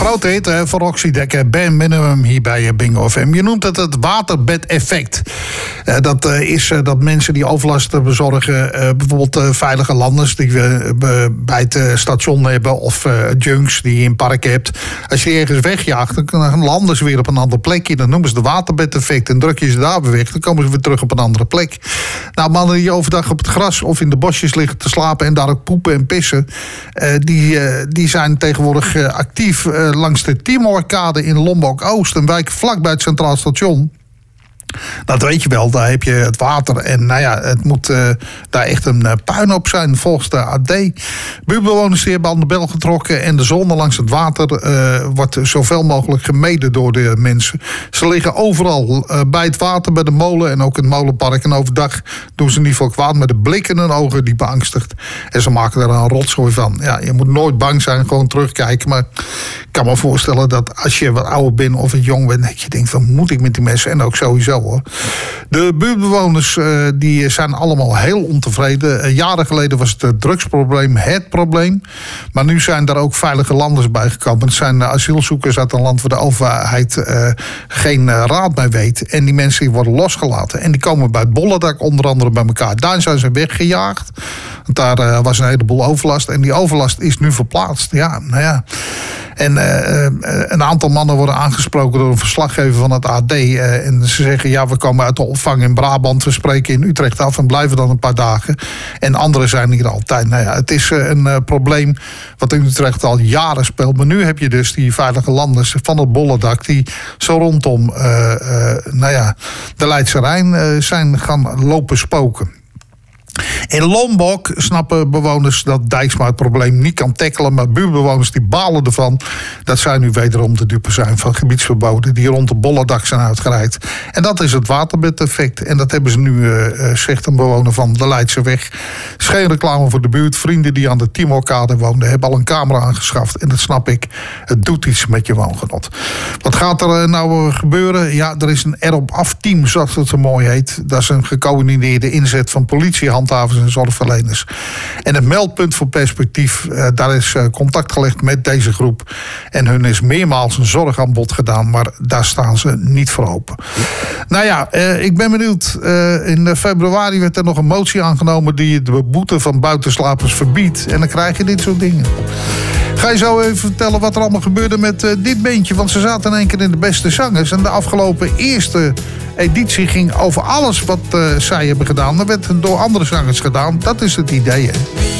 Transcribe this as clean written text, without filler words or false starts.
Grote hit voor Roxy Dekker, Ben Minimum hier bij Bingo FM. Je noemt het waterbed-effect. Dat is dat mensen die overlast bezorgen, bijvoorbeeld veilige landers die we bij het station hebben, of junks die je in het park hebt. Als je ergens wegjaagt, dan landen ze weer op een ander plekje. Dat noemen ze de waterbed-effect. En druk je ze daar weer weg, dan komen ze weer terug op een andere plek. Nou, mannen die overdag op het gras of in de bosjes liggen te slapen en daar ook poepen en pissen, die zijn tegenwoordig actief langs de Timorkade in Lombok-Oost, een wijk vlakbij het Centraal Station. Dat weet je wel, daar heb je het water. En nou ja, het moet daar echt een puinhoop zijn, volgens de AD. Buurtbewoners hebben aan de bel getrokken en de zone langs het water wordt zoveel mogelijk gemeden door de mensen. Ze liggen overal bij het water, bij de molen en ook in het molenpark. En overdag doen ze niet veel kwaad, met de blik in hun ogen die beangstigt. En ze maken er een rotzooi van. Ja, je moet nooit bang zijn, gewoon terugkijken. Maar ik kan me voorstellen dat als je wat ouder bent of wat jong bent, dat je denkt, wat moet ik met die mensen? En ook sowieso. De buurtbewoners die zijn allemaal heel ontevreden. Jaren geleden was het drugsprobleem het probleem. Maar nu zijn er ook veilige landers bijgekomen. Het zijn asielzoekers uit een land waar de overheid geen raad mee weet. En die mensen die worden losgelaten. En die komen bij het Bollendak onder andere bij elkaar. Daar zijn ze weggejaagd. Want daar was een heleboel overlast. En die overlast is nu verplaatst. Ja, nou ja. En een aantal mannen worden aangesproken door een verslaggever van het AD. En ze zeggen, ja, we komen uit de opvang in Brabant. We spreken in Utrecht af en blijven dan een paar dagen. En anderen zijn hier altijd. Nou ja, het is een probleem wat in Utrecht al jaren speelt. Maar nu heb je dus die veilige landers van het Bollendak die zo rondom de Leidse Rijn zijn gaan lopen spoken. In Lombok snappen bewoners dat Dijksma het probleem niet kan tackelen, maar buurtbewoners die balen ervan dat zij nu wederom de dupe zijn van gebiedsverboden die rond de Bollendak zijn uitgereikt. En dat is het waterbed-effect. En dat hebben ze nu, zegt een bewoner van de Leidseweg. Het is geen reclame voor de buurt. Vrienden die aan de Timorkade woonden hebben al een camera aangeschaft. En dat snap ik. Het doet iets met je woongenot. Wat gaat er nou gebeuren? Ja, er is een erop-af-team, zoals het zo mooi heet. Dat is een gecoördineerde inzet van politiehandhavers en zorgverleners. En het meldpunt voor perspectief, daar is contact gelegd met deze groep. En hun is meermaals een zorgaanbod gedaan, maar daar staan ze niet voor open. Nou ja, ik ben benieuwd. In februari werd er nog een motie aangenomen die de boete van buitenslapers verbiedt. En dan krijg je dit soort dingen. Ga je zo even vertellen wat er allemaal gebeurde met dit bandje. Want ze zaten in één keer in de beste zangers. En de afgelopen eerste editie ging over alles wat zij hebben gedaan. Dat werd door andere zangers gedaan. Dat is het idee, hè.